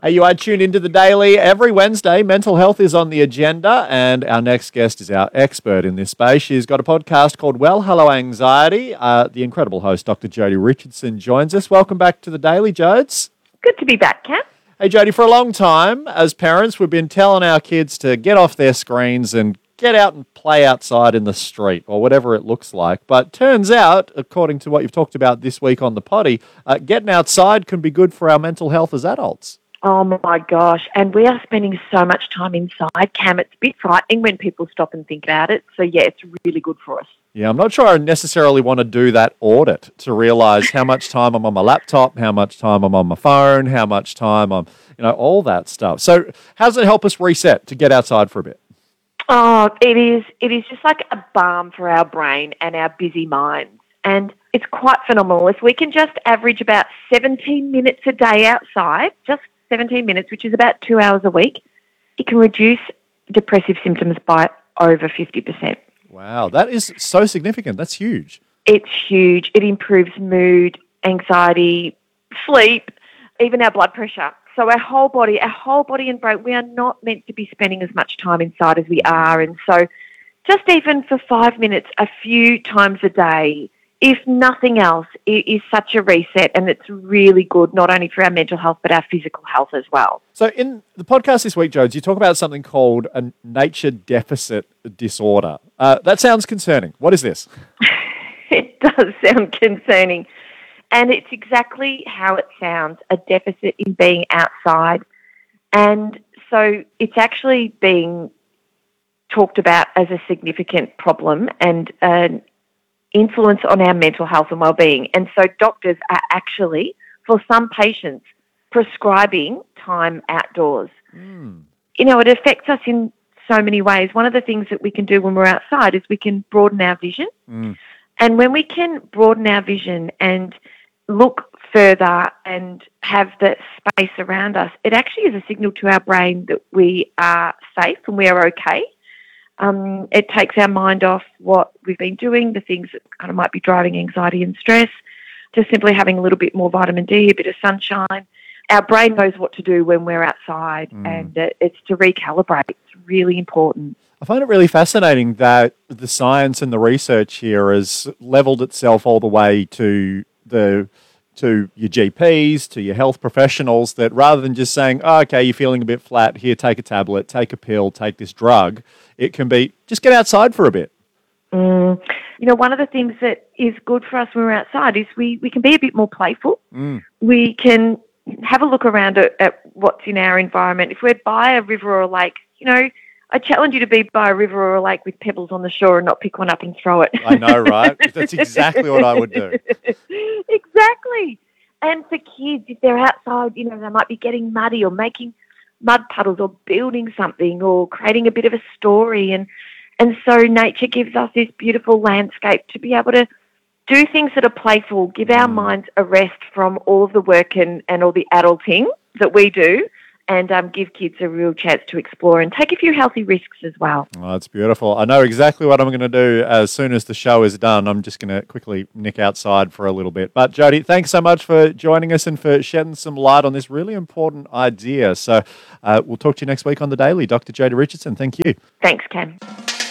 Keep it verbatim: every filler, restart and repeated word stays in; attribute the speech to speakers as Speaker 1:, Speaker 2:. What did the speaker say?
Speaker 1: Hey, you are tuned into The Daily. Every Wednesday, mental health is on the agenda, and our next guest is our expert in this space. She's got a podcast called Well, Hello Anxiety. Uh, the incredible host, Doctor Jodie Richardson, joins us. Welcome back to The Daily, Jodes.
Speaker 2: Good to be back, Cam.
Speaker 1: Hey, Jodie, for a long time, as parents, we've been telling our kids to get off their screens and get out and play outside in the street or whatever it looks like. But turns out, according to what you've talked about this week on the potty, uh, getting outside can be good for our mental health as adults.
Speaker 2: Oh, my gosh. And we are spending so much time inside, Cam. It's a bit frightening when people stop and think about it. So, yeah, it's really good for us.
Speaker 1: Yeah, I'm not sure I necessarily want to do that audit to realise how much time I'm on my laptop, how much time I'm on my phone, how much time I'm, you know, all that stuff. So how does it help us reset to get outside for a bit?
Speaker 2: Oh, it is. It is just like a balm for our brain and our busy minds. And it's quite phenomenal. If we can just average about seventeen minutes a day outside, just seventeen minutes, which is about two hours a week, it can reduce depressive symptoms by over fifty percent.
Speaker 1: Wow, that is so significant. That's huge.
Speaker 2: It's huge. It improves mood, anxiety, sleep, even our blood pressure. So our whole body, our whole body and brain, we are not meant to be spending as much time inside as we are. And so just even for five minutes, a few times a day, if nothing else, it is such a reset, and it's really good not only for our mental health but our physical health as well.
Speaker 1: So in the podcast this week, Jodes, you talk about something called a nature deficit disorder. Uh, that sounds concerning. What is this?
Speaker 2: It does sound concerning, and it's exactly how it sounds, a deficit in being outside. And so it's actually being talked about as a significant problem and an influence on our mental health and well-being. And so doctors are actually, for some patients, prescribing time outdoors. Mm. You know, it affects us in so many ways. One of the things that we can do when we're outside is we can broaden our vision. Mm. And when we can broaden our vision and look further and have the space around us, it actually is a signal to our brain that we are safe and we are okay. Um, it takes our mind off what we've been doing, the things that kind of might be driving anxiety and stress, just simply having a little bit more vitamin D, a bit of sunshine. Our brain knows what to do when we're outside, mm. and uh, it's to recalibrate. It's really important.
Speaker 1: I find it really fascinating that the science and the research here has levelled itself all the way to the to your G Ps, to your health professionals, that rather than just saying, oh, okay, you're feeling a bit flat, here, take a tablet, take a pill, take this drug, it can be, just get outside for a bit.
Speaker 2: Mm. You know, one of the things that is good for us when we're outside is we, we can be a bit more playful. Mm. We can have a look around at, at what's in our environment. If we're by a river or a lake, you know, I challenge you to be by a river or a lake with pebbles on the shore and not pick one up and throw it.
Speaker 1: I know, right? That's exactly what I would do.
Speaker 2: Exactly. And for kids, if they're outside, you know, they might be getting muddy or making mud puddles or building something or creating a bit of a story. And, and so nature gives us this beautiful landscape to be able to do things that are playful, give our mm. minds a rest from all of the work and, and all the adulting that we do, and um, give kids a real chance to explore and take a few healthy risks as well.
Speaker 1: Oh, that's beautiful. I know exactly what I'm going to do as soon as the show is done. I'm just going to quickly nick outside for a little bit. But Jodie, thanks so much for joining us and for shedding some light on this really important idea. So uh, we'll talk to you next week on The Daily. Doctor Jodie Richardson, thank you.
Speaker 2: Thanks, Cam.